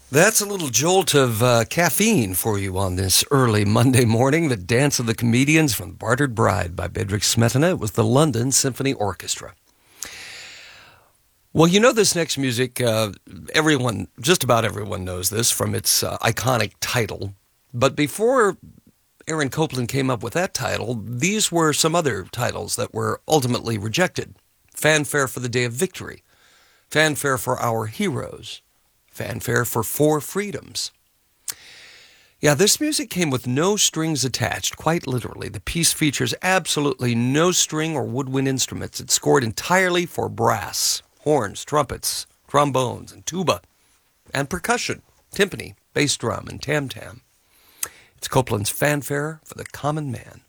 That's a little jolt of caffeine for you on this early Monday morning. The Dance of the Comedians from Bartered Bride by Bedřich Smetana. It was the London Symphony Orchestra. Well, you know this next music, just about everyone knows this from its iconic title. But before Aaron Copland came up with that title, these were some other titles that were ultimately rejected. Fanfare for the Day of Victory. Fanfare for Our Heroes. Fanfare for Four Freedoms. Yeah, this music came with no strings attached, quite literally. The piece features absolutely no string or woodwind instruments. It's scored entirely for brass, horns, trumpets, trombones, and tuba, and percussion, timpani, bass drum, and tam-tam. It's Copland's Fanfare for the Common Man.